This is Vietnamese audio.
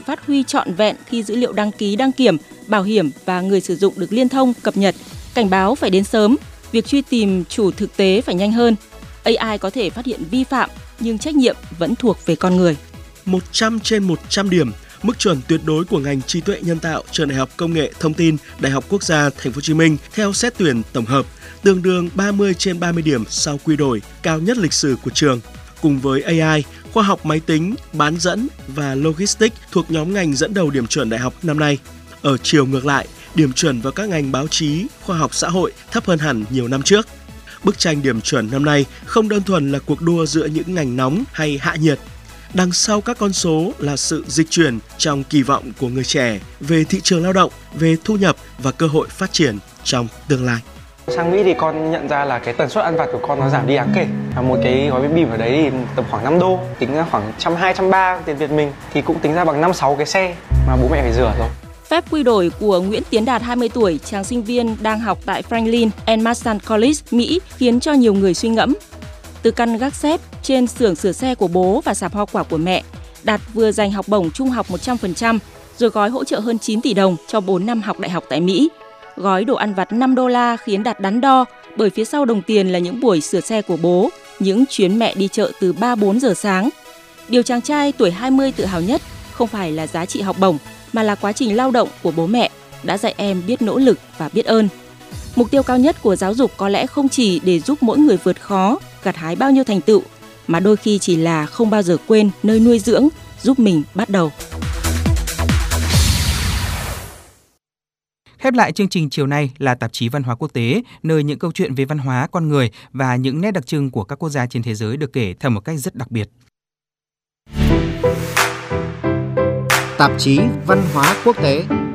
phát huy trọn vẹn khi dữ liệu đăng ký đăng kiểm, bảo hiểm và người sử dụng được liên thông, cập nhật. Cảnh báo phải đến sớm, việc truy tìm chủ thực tế phải nhanh hơn. AI có thể phát hiện vi phạm, nhưng trách nhiệm vẫn thuộc về con người. 100 trên 100 điểm, mức chuẩn tuyệt đối của ngành trí tuệ nhân tạo Trường Đại học Công nghệ Thông tin Đại học Quốc gia Thành phố Hồ Chí Minh theo xét tuyển tổng hợp, tương đương 30 trên 30 điểm sau quy đổi, cao nhất lịch sử của trường. Cùng với AI, khoa học máy tính, bán dẫn và logistics thuộc nhóm ngành dẫn đầu điểm chuẩn đại học năm nay. Ở chiều ngược lại, điểm chuẩn vào các ngành báo chí, khoa học xã hội thấp hơn hẳn nhiều năm trước. Bức tranh điểm chuẩn năm nay không đơn thuần là cuộc đua giữa những ngành nóng hay hạ nhiệt. Đằng sau các con số là sự dịch chuyển trong kỳ vọng của người trẻ về thị trường lao động, về thu nhập và cơ hội phát triển trong tương lai. Sang Mỹ thì con nhận ra là cái tần suất ăn vặt của con nó giảm đi đáng kể. Một cái gói bánh bìm ở đấy thì tầm khoảng 5 đô, tính ra khoảng 120, 130 tiền Việt mình thì cũng tính ra bằng 5-6 cái xe mà bố mẹ phải rửa rồi. Phép quy đổi của Nguyễn Tiến Đạt 20 tuổi, chàng sinh viên đang học tại Franklin and Marshall College, Mỹ khiến cho nhiều người suy ngẫm. Từ căn gác xếp trên xưởng sửa xe của bố và sạp hoa quả của mẹ, Đạt vừa giành học bổng trung học 100%, rồi gói hỗ trợ hơn 9 tỷ đồng cho 4 năm học đại học tại Mỹ. Gói đồ ăn vặt 5 đô la khiến Đạt đắn đo bởi phía sau đồng tiền là những buổi sửa xe của bố, những chuyến mẹ đi chợ từ 3-4 giờ sáng. Điều chàng trai tuổi 20 tự hào nhất không phải là giá trị học bổng, mà là quá trình lao động của bố mẹ đã dạy em biết nỗ lực và biết ơn. Mục tiêu cao nhất của giáo dục có lẽ không chỉ để giúp mỗi người vượt khó, gặt hái bao nhiêu thành tựu, mà đôi khi chỉ là không bao giờ quên nơi nuôi dưỡng, giúp mình bắt đầu. Khép lại chương trình chiều nay là tạp chí Văn hóa Quốc tế, nơi những câu chuyện về văn hóa, con người và những nét đặc trưng của các quốc gia trên thế giới được kể theo một cách rất đặc biệt. Tạp chí Văn hóa Quốc tế.